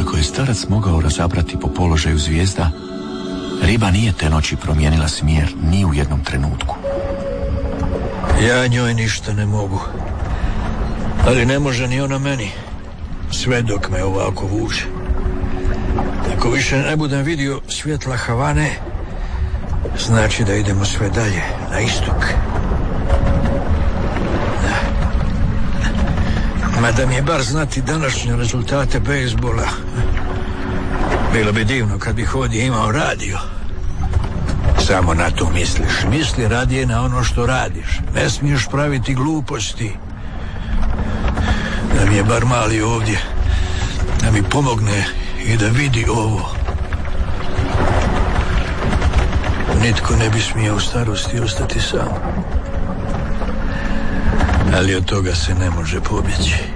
Koliko je starac mogao razabrati po položaju zvijezda, riba nije te noći promijenila smjer ni u jednom trenutku. Ja njoj ništa ne mogu, ali ne može ni ona meni, sve dok me ovako vuče. Ako više ne budem vidio svjetla Havane, znači da idemo sve dalje, na istok. Mada mi je bar znati današnje rezultate bejsbola. Bilo bi divno kad bih ovdje imao radio. Samo na to misliš. Misli radije na ono što radiš. Ne smiješ praviti gluposti. Da mi je bar mali ovdje, da mi pomogne i da vidi ovo. Nitko ne bi smio u starosti ostati sam. Ali od toga se ne može pobjeći.